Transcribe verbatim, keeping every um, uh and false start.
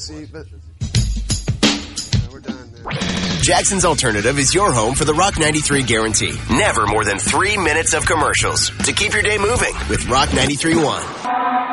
see, but yeah, we're done now. Jackson's Alternative is your home for the Rock ninety-three guarantee. Never more than three minutes of commercials to keep your day moving with Rock ninety-three point one.